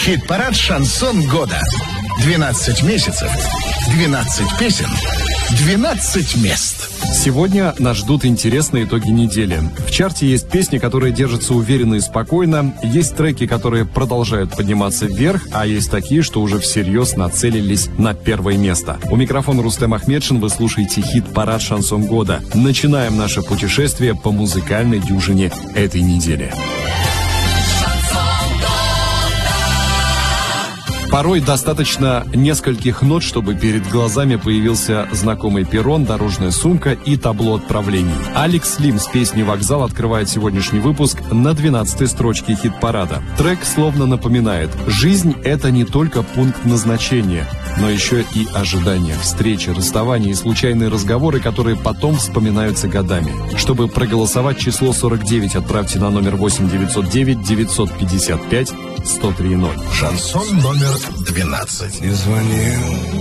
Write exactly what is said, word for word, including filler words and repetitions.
Хит-парад «Шансон года». двенадцать месяцев, двенадцать песен, двенадцать мест. Сегодня нас ждут интересные итоги недели. В чарте есть песни, которые держатся уверенно и спокойно, есть треки, которые продолжают подниматься вверх, а есть такие, что уже всерьез нацелились на первое место. У микрофона Рустем Ахмедшин, вы слушаете хит-парад «Шансон года». Начинаем наше путешествие по музыкальной дюжине этой недели. Порой достаточно нескольких нот, чтобы перед глазами появился знакомый перрон, дорожная сумка и табло отправлений. Алекс Лим с песней «Вокзал» открывает сегодняшний выпуск на двенадцатой строчке хит-парада. Трек словно напоминает: жизнь — это не только пункт назначения, но еще и ожидания, встречи, расставания и случайные разговоры, которые потом вспоминаются годами. Чтобы проголосовать, число сорок девять отправьте на номер восемь девятьсот девять девятьсот пятьдесят пять сто три ноль. Шансон номер двенадцать. Не звонил